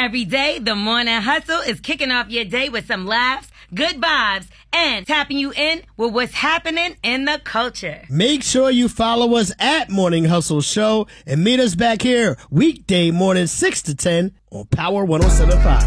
Every day, the Morning Hustle is kicking off your day with some laughs, good vibes, and tapping you in with what's happening in the culture. Make sure you follow us at Morning Hustle Show and meet us back here weekday morning 6 to 10 on Power 107.5.